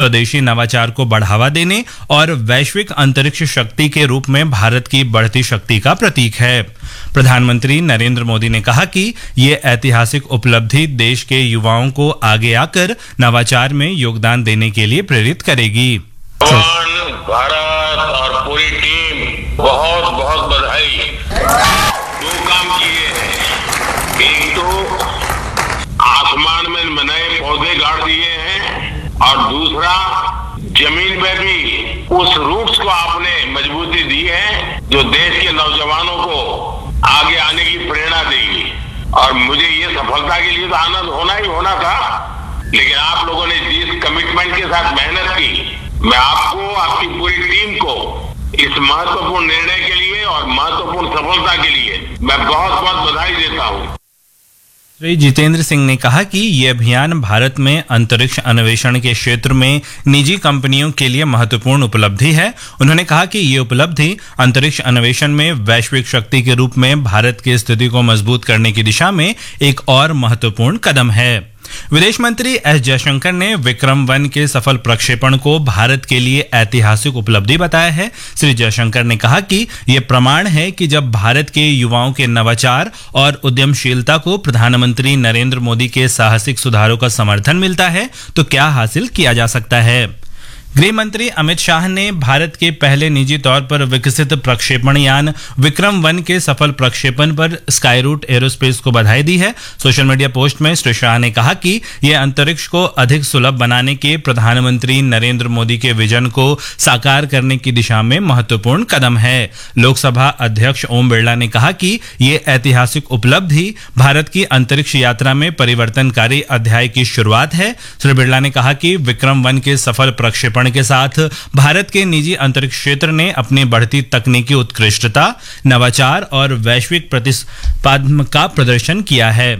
स्वदेशी नवाचार को बढ़ावा देने और वैश्विक अंतरिक्ष शक्ति के रूप में भारत की बढ़ती शक्ति का प्रतीक है। प्रधानमंत्री नरेंद्र मोदी ने कहा कि ये ऐतिहासिक उपलब्धि देश के युवाओं को आगे आकर नवाचार में योगदान देने के लिए प्रेरित करेगी। भारत और पूरी टीम बहुत बहुत बधाई। दो काम किए हैं, एक तो आसमान में नए पौधे गाड़ दिए हैं और दूसरा जमीन में भी उस रूट्स को आपने मजबूती दी है जो देश के नौजवानों को आगे आने की प्रेरणा देगी। और मुझे ये सफलता के लिए तो आनंद होना ही होना था, लेकिन आप लोगों ने जिस कमिटमेंट के साथ मेहनत की, मैं आपको, आपकी पूरी टीम को इस महत्वपूर्ण निर्णय के लिए और महत्वपूर्ण सफलता के लिए मैं बहुत बहुत बधाई देता हूँ। श्री जितेंद्र सिंह ने कहा कि ये अभियान भारत में अंतरिक्ष अन्वेषण के क्षेत्र में निजी कंपनियों के लिए महत्वपूर्ण उपलब्धि है। उन्होंने कहा कि ये उपलब्धि अंतरिक्ष अन्वेषण में वैश्विक शक्ति के रूप में भारत की स्थिति को मजबूत करने की दिशा में एक और महत्वपूर्ण कदम है। विदेश मंत्री एस जयशंकर ने विक्रम-1 के सफल प्रक्षेपण को भारत के लिए ऐतिहासिक उपलब्धि बताया है। श्री जयशंकर ने कहा कि यह प्रमाण है कि जब भारत के युवाओं के नवाचार और उद्यमशीलता को प्रधानमंत्री नरेंद्र मोदी के साहसिक सुधारों का समर्थन मिलता है तो क्या हासिल किया जा सकता है। गृह मंत्री अमित शाह ने भारत के पहले निजी तौर पर विकसित प्रक्षेपण यान विक्रम-1 के सफल प्रक्षेपण पर स्काईरूट एरोस्पेस को बधाई दी है। सोशल मीडिया पोस्ट में श्री शाह ने कहा कि यह अंतरिक्ष को अधिक सुलभ बनाने के प्रधानमंत्री नरेंद्र मोदी के विजन को साकार करने की दिशा में महत्वपूर्ण कदम है। लोकसभा अध्यक्ष ओम बिरला ने कहा कि यह ऐतिहासिक उपलब्धि भारत की अंतरिक्ष यात्रा में परिवर्तनकारी अध्याय की शुरुआत है। श्री बिरला ने कहा कि विक्रम-1 के सफल प्रक्षेपण के साथ भारत के निजी अंतरिक्ष क्षेत्र ने अपनी बढ़ती तकनीकी उत्कृष्टता, नवाचार और वैश्विक प्रतिस्पर्धा का प्रदर्शन किया है।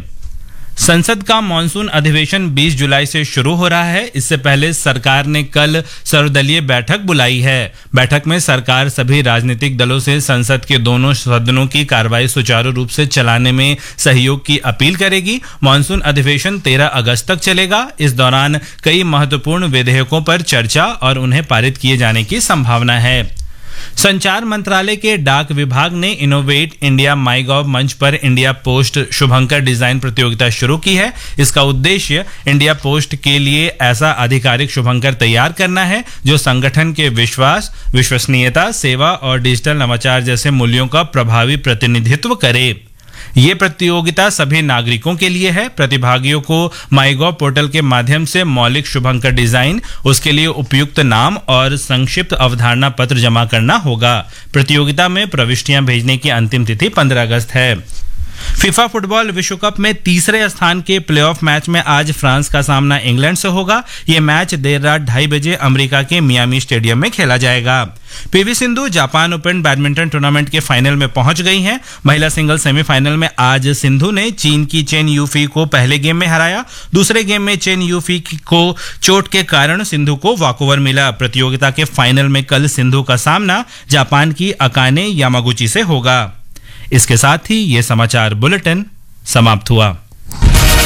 संसद का मॉनसून अधिवेशन 20 जुलाई से शुरू हो रहा है। इससे पहले सरकार ने कल सर्वदलीय बैठक बुलाई है। बैठक में सरकार सभी राजनीतिक दलों से संसद के दोनों सदनों की कार्रवाई सुचारू रूप से चलाने में सहयोग की अपील करेगी। मॉनसून अधिवेशन 13 अगस्त तक चलेगा। इस दौरान कई महत्वपूर्ण विधेयकों पर चर्चा और उन्हें पारित किए जाने की संभावना है। संचार मंत्रालय के डाक विभाग ने इनोवेट इंडिया माईगॉव मंच पर इंडिया पोस्ट शुभंकर डिजाइन प्रतियोगिता शुरू की है। इसका उद्देश्य इंडिया पोस्ट के लिए ऐसा आधिकारिक शुभंकर तैयार करना है जो संगठन के विश्वास, विश्वसनीयता, सेवा और डिजिटल नवाचार जैसे मूल्यों का प्रभावी प्रतिनिधित्व करे। ये प्रतियोगिता सभी नागरिकों के लिए है। प्रतिभागियों को माईगॉव पोर्टल के माध्यम से मौलिक शुभंकर डिजाइन, उसके लिए उपयुक्त नाम और संक्षिप्त अवधारणा पत्र जमा करना होगा। प्रतियोगिता में प्रविष्टियां भेजने की अंतिम तिथि 15 अगस्त है। फीफा फुटबॉल विश्व कप में तीसरे स्थान के प्लेऑफ मैच में आज फ्रांस का सामना इंग्लैंड से होगा। यह मैच देर रात 2:30 बजे अमेरिका के मियामी स्टेडियम में खेला जाएगा। PV Sindhu Japan open badminton tournament के फाइनल में पहुंच गई हैं। महिला सिंगल सेमीफाइनल में आज सिंधु ने चीन की चेन यूफी को पहले गेम में हराया। दूसरे गेम में चेन यूफी को चोट के कारण सिंधु को वॉकओवर मिला। प्रतियोगिता के फाइनल में कल सिंधु का सामना जापान की अकाने यामागुची से होगा। इसके साथ ही ये समाचार बुलेटिन समाप्त हुआ।